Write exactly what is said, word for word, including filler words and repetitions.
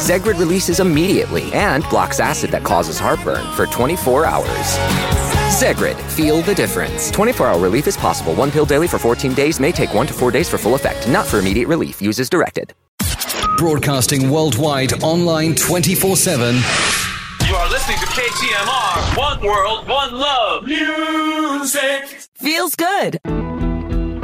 Zegrid releases immediately and blocks acid that causes heartburn for twenty-four hours. Zegrid, feel the difference. twenty-four hour relief is possible. One pill daily for fourteen days may take one to four days for full effect. Not for immediate relief. Use as directed. Broadcasting worldwide, online twenty-four seven. You are listening to K T M R. One world, one love. Music. Feels good.